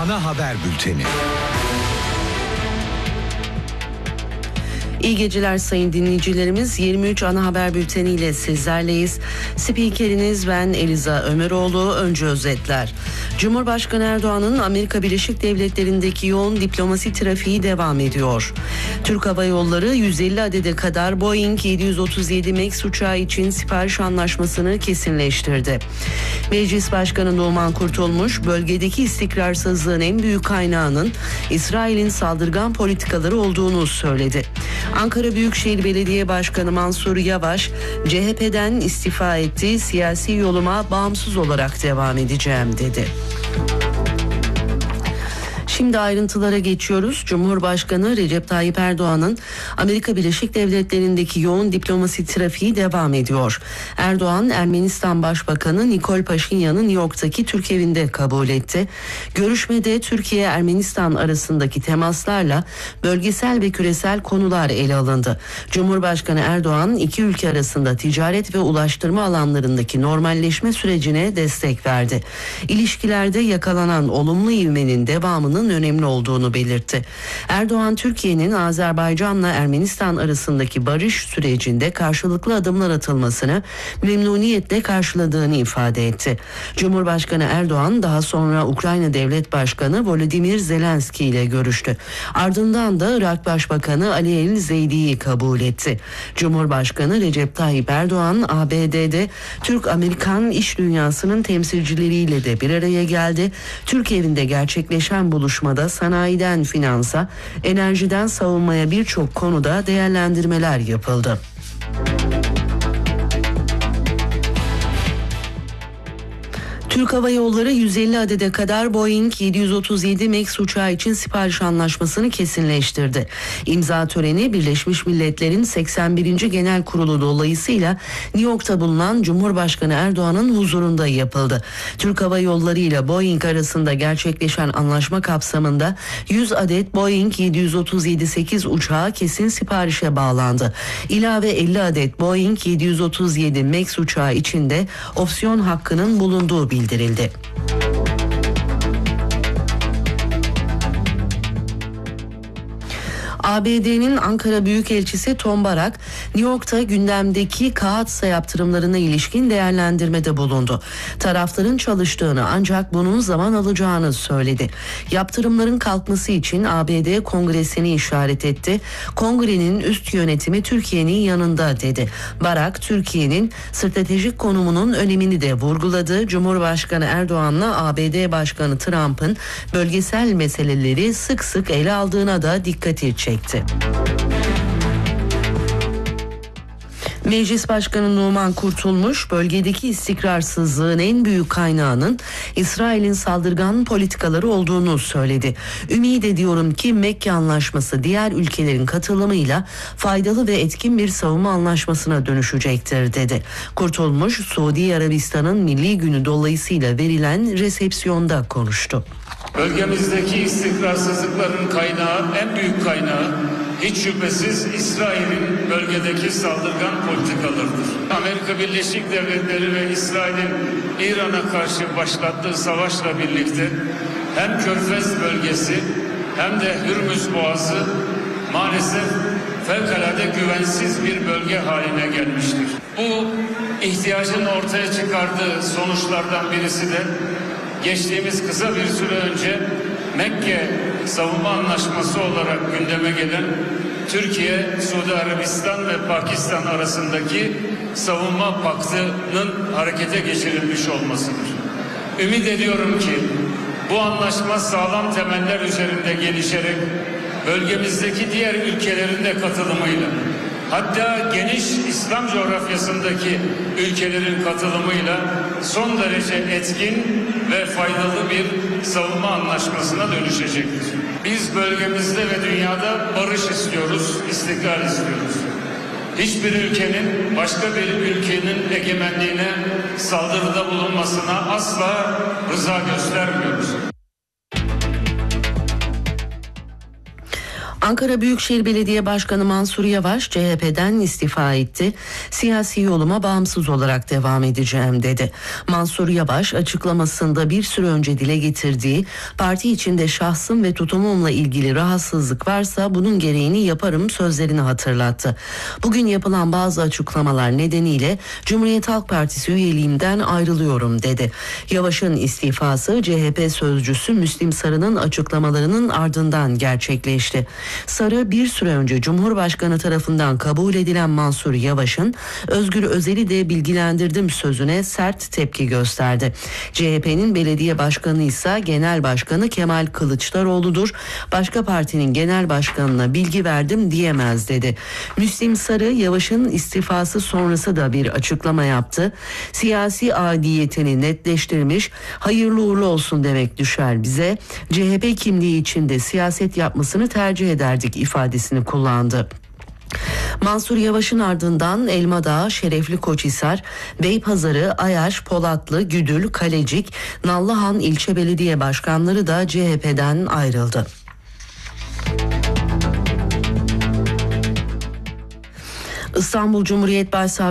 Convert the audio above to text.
ana haber bülteni. İyi geceler sayın dinleyicilerimiz. 23 ana haber bülteniyle sizlerleyiz. Spikeriniz ben Eliza Ömeroğlu. Önce özetler. Cumhurbaşkanı Erdoğan'ın Amerika Birleşik Devletleri'ndeki yoğun diplomasi trafiği devam ediyor. Türk Hava Yolları 150 adede kadar Boeing 737 MAX uçağı için sipariş anlaşmasını kesinleştirdi. Meclis Başkanı Numan Kurtulmuş, bölgedeki istikrarsızlığın en büyük kaynağının İsrail'in saldırgan politikaları olduğunu söyledi. Ankara Büyükşehir Belediye Başkanı Mansur Yavaş, CHP'den istifa etti, siyasi yoluma bağımsız olarak devam edeceğim dedi. Şimdi ayrıntılara geçiyoruz. Cumhurbaşkanı Recep Tayyip Erdoğan'ın Amerika Birleşik Devletleri'ndeki yoğun diplomasi trafiği devam ediyor. Erdoğan, Ermenistan Başbakanı Nikol Paşinyan'ı New York'taki Türk evinde kabul etti. Görüşmede Türkiye-Ermenistan arasındaki temaslarla bölgesel ve küresel konular ele alındı. Cumhurbaşkanı Erdoğan, iki ülke arasında ticaret ve ulaştırma alanlarındaki normalleşme sürecine destek verdi. İlişkilerde yakalanan olumlu ivmenin devamının önemli olduğunu belirtti. Erdoğan, Türkiye'nin Azerbaycan'la Ermenistan arasındaki barış sürecinde karşılıklı adımlar atılmasını memnuniyetle karşıladığını ifade etti. Cumhurbaşkanı Erdoğan daha sonra Ukrayna Devlet Başkanı Volodymyr Zelenski ile görüştü. Ardından da Irak Başbakanı Ali El Zeydi'yi kabul etti. Cumhurbaşkanı Recep Tayyip Erdoğan, ABD'de Türk-Amerikan iş dünyasının temsilcileriyle de bir araya geldi. Türk evinde gerçekleşen buluşmada sanayiden finansa, enerjiden savunmaya birçok konuda değerlendirmeler yapıldı. Türk Hava Yolları 150 adede kadar Boeing 737 MAX uçağı için sipariş anlaşmasını kesinleştirdi. İmza töreni Birleşmiş Milletler'in 81. Genel Kurulu dolayısıyla New York'ta bulunan Cumhurbaşkanı Erdoğan'ın huzurunda yapıldı. Türk Hava Yolları ile Boeing arasında gerçekleşen anlaşma kapsamında 100 adet Boeing 737-8 uçağı kesin siparişe bağlandı. İlave 50 adet Boeing 737 MAX uçağı için de opsiyon hakkının bulunduğu bildirildi. ABD'nin Ankara Büyükelçisi Tom Barak, New York'ta gündemdeki Kahatsa yaptırımlarına ilişkin değerlendirmede bulundu. Tarafların çalıştığını ancak bunun zaman alacağını söyledi. Yaptırımların kalkması için ABD Kongresi'ni işaret etti. Kongrenin üst yönetimi Türkiye'nin yanında dedi. Barak, Türkiye'nin stratejik konumunun önemini de vurguladı. Cumhurbaşkanı Erdoğan'la ABD Başkanı Trump'ın bölgesel meseleleri sık sık ele aldığına da dikkati çekti. Meclis Başkanı Numan Kurtulmuş, bölgedeki istikrarsızlığın en büyük kaynağının İsrail'in saldırgan politikaları olduğunu söyledi. Ümit ediyorum ki Mekke Anlaşması diğer ülkelerin katılımıyla faydalı ve etkin bir savunma anlaşmasına dönüşecektir dedi. Kurtulmuş, Suudi Arabistan'ın Milli Günü dolayısıyla verilen resepsiyonda konuştu. Bölgemizdeki istikrarsızlıkların kaynağı, en büyük kaynağı hiç şüphesiz İsrail'in bölgedeki saldırgan politikalarıdır. Amerika Birleşik Devletleri ve İsrail'in İran'a karşı başlattığı savaşla birlikte hem Körfez bölgesi hem de Hürmüz Boğazı maalesef fevkalade güvensiz bir bölge haline gelmiştir. Bu ihtiyacın ortaya çıkardığı sonuçlardan birisi de geçtiğimiz kısa bir süre önce Mekke Savunma Anlaşması olarak gündeme gelen Türkiye, Suudi Arabistan ve Pakistan arasındaki savunma paktının harekete geçirilmiş olmasıdır. Ümit ediyorum ki bu anlaşma sağlam temeller üzerinde gelişerek bölgemizdeki diğer ülkelerin de katılımıyla, hatta geniş İslam coğrafyasındaki ülkelerin katılımıyla son derece etkin ve faydalı bir savunma anlaşmasına dönüşecektir. Biz bölgemizde ve dünyada barış istiyoruz, istikrar istiyoruz. Hiçbir ülkenin başka bir ülkenin egemenliğine saldırıda bulunmasına asla rıza göstermiyoruz. Ankara Büyükşehir Belediye Başkanı Mansur Yavaş CHP'den istifa etti. Siyasi yoluma bağımsız olarak devam edeceğim dedi. Mansur Yavaş açıklamasında bir süre önce dile getirdiği parti içinde şahsım ve tutumumla ilgili rahatsızlık varsa bunun gereğini yaparım sözlerini hatırlattı. Bugün yapılan bazı açıklamalar nedeniyle Cumhuriyet Halk Partisi üyeliğimden ayrılıyorum dedi. Yavaş'ın istifası CHP sözcüsü Müslim Sarı'nın açıklamalarının ardından gerçekleşti. Sarı bir süre önce Cumhurbaşkanı tarafından kabul edilen Mansur Yavaş'ın Özgür Özel'i de bilgilendirdim sözüne sert tepki gösterdi. CHP'nin belediye başkanı ise Genel Başkanı Kemal Kılıçdaroğlu'dur. Başka partinin genel başkanına bilgi verdim diyemez dedi. Müslim Sarı Yavaş'ın istifası sonrası da bir açıklama yaptı. Siyasi adiyetini netleştirmiş, hayırlı uğurlu olsun demek düşer bize. CHP kimliği içinde siyaset yapmasını tercih ederdik ifadesini kullandı. Mansur Yavaş'ın ardından Elmadağ, Şerefli Koçhisar, Beypazarı, Ayaş, Polatlı, Güdül, Kalecik, Nallıhan ilçe belediye başkanları da CHP'den ayrıldı. İstanbul Cumhuriyet Başsavcılığı